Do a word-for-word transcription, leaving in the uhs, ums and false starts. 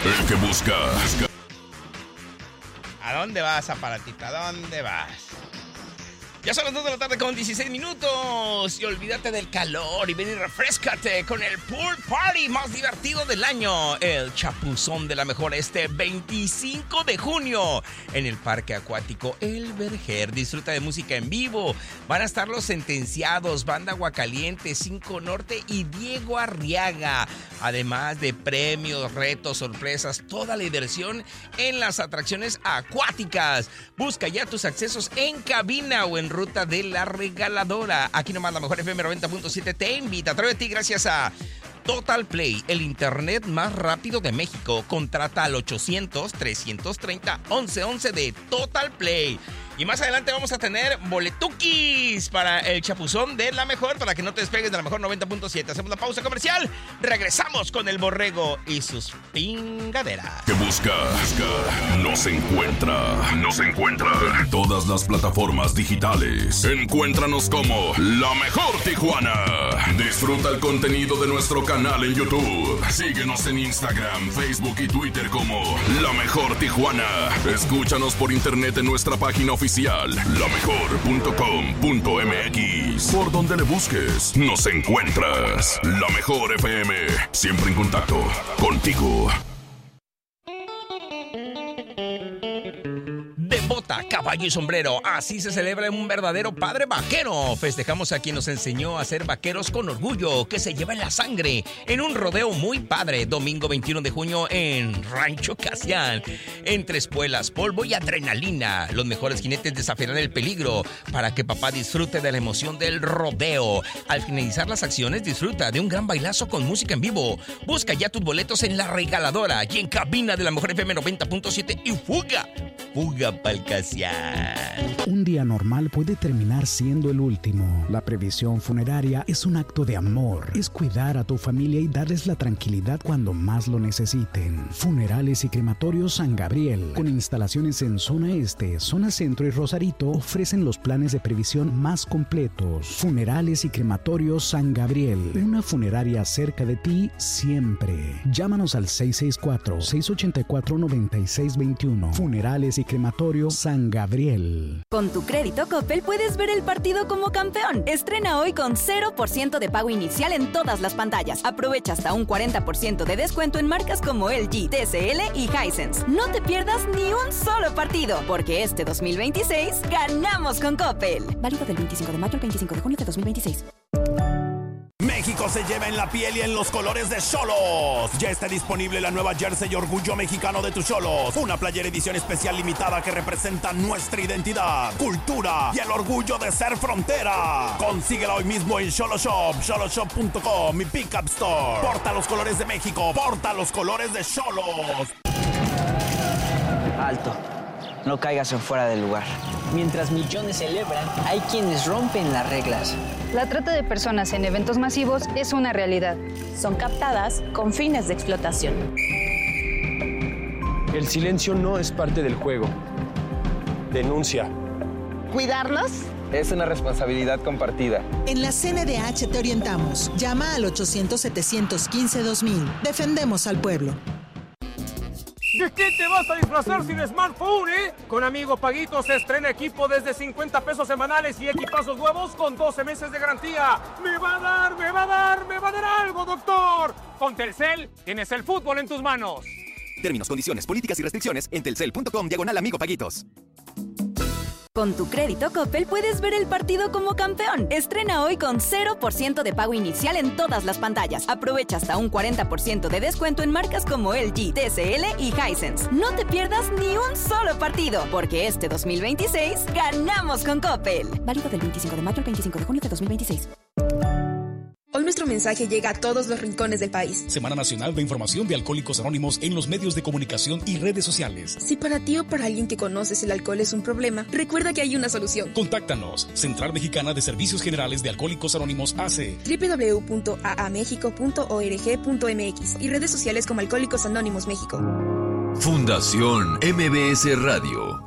El que busca. ¿A dónde vas, aparatita? ¿A dónde vas? Ya son las dos de la tarde con dieciséis minutos. Y olvídate del calor y ven y refrescate con el pool party más divertido del año. El Chapuzón de la Mejor este veinticinco de junio en el Parque Acuático El Verger. Disfruta de música en vivo. Van a estar Los Sentenciados, Banda Aguacaliente, Cinco Norte y Diego Arriaga. Además de premios, retos, sorpresas, toda la diversión en las atracciones acuáticas. Busca ya tus accesos en cabina o en ruta de la regaladora. Aquí nomás la Mejor F M noventa punto siete te invita. Atrévete gracias a Total Play, el internet más rápido de México. Contrata al ochocientos, trescientos treinta, once once de Total Play. Y más adelante vamos a tener boletuquis para el Chapuzón de la Mejor, para que no te despegues de la Mejor noventa punto siete. Hacemos la pausa comercial. Regresamos con el Borrego y sus pingaderas. Que busca, busca, nos encuentra, nos encuentra en todas las plataformas digitales. Encuéntranos como La Mejor Tijuana. Disfruta el contenido de nuestro canal en YouTube. Síguenos en Instagram, Facebook y Twitter como La Mejor Tijuana. Escúchanos por internet en nuestra página oficial la mejor punto com punto m x. Por donde le busques, nos encuentras. La Mejor F M, siempre en contacto contigo. De bota, caballo y sombrero, así se celebra un verdadero padre vaquero. Festejamos a quien nos enseñó a ser vaqueros con orgullo, que se lleva en la sangre, en un rodeo muy padre, domingo veintiuno de junio en Rancho Casián. Entre espuelas, polvo y adrenalina, los mejores jinetes desafiarán el peligro para que papá disfrute de la emoción del rodeo. Al finalizar las acciones, disfruta de un gran bailazo con música en vivo. Busca ya tus boletos en la regaladora y en cabina de la Mejor F M noventa punto siete y fuga, fuga pa'l Casián. Un día normal puede terminar siendo el último. La previsión funeraria es un acto de amor. Es cuidar a tu familia y darles la tranquilidad cuando más lo necesiten. Funerales y Crematorios San Gabriel, con instalaciones en zona este, zona centro y Rosarito, ofrecen los planes de previsión más completos. Funerales y Crematorios San Gabriel, una funeraria cerca de ti siempre. Llámanos al seis seis cuatro, seis ocho cuatro, nueve seis dos uno. Funerales y Crematorio San Gabriel. Con tu crédito Coppel puedes ver el partido como campeón. Estrena hoy con cero por ciento de pago inicial en todas las pantallas. Aprovecha hasta un cuarenta por ciento de descuento en marcas como L G, T C L y Hisense. No te pierdas ni un solo partido, porque este dos mil veintiséis ganamos con Coppel. Válido del veinticinco de mayo al veinticinco de junio de dos mil veintiséis. México se lleva en la piel y en los colores de Xolos. Ya está disponible la nueva jersey Orgullo Mexicano de tus Xolos. Una playera edición especial limitada que representa nuestra identidad, cultura y el orgullo de ser frontera. Consíguela hoy mismo en Xolo Shop, xolo shop punto com y Pickup Store. Porta los colores de México, porta los colores de Xolos. Alto. No caigas en fuera del lugar. Mientras millones celebran, hay quienes rompen las reglas. La trata de personas en eventos masivos es una realidad. Son captadas con fines de explotación. El silencio no es parte del juego. Denuncia. ¿Cuidarnos? Es una responsabilidad compartida. En la C N D H te orientamos. Llama al ochocientos, setecientos quince, dos mil. Defendemos al pueblo. ¿De qué te vas a disfrazar sin smartphone, eh? Con Amigo Paguito se estrena equipo desde cincuenta pesos semanales y equipazos nuevos con doce meses de garantía. ¡Me va a dar, me va a dar, me va a dar algo, doctor! Con Telcel tienes el fútbol en tus manos. Términos, condiciones, políticas y restricciones en telcel punto com diagonal Amigo Paguitos. Con tu crédito Coppel puedes ver el partido como campeón. Estrena hoy con cero por ciento de pago inicial en todas las pantallas. Aprovecha hasta un cuarenta por ciento de descuento en marcas como L G, T C L y Hisense. No te pierdas ni un solo partido, porque este dos mil veintiséis ganamos con Coppel. Válido del veinticinco de mayo al veinticinco de junio de dos mil veintiséis. Hoy nuestro mensaje llega a todos los rincones del país. Semana Nacional de Información de Alcohólicos Anónimos en los medios de comunicación y redes sociales. Si para ti o para alguien que conoces el alcohol es un problema, recuerda que hay una solución. Contáctanos. Central Mexicana de Servicios Generales de Alcohólicos Anónimos A C. doble u doble u doble u punto a a mexico punto org punto m x y redes sociales como Alcohólicos Anónimos México. Fundación M B S Radio.